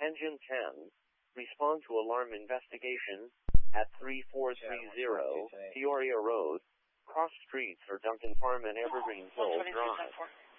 Engine 10. Respond to alarm investigation at 3430 Peoria Road, cross streets for Duncan Farm and Evergreen Hills Drive.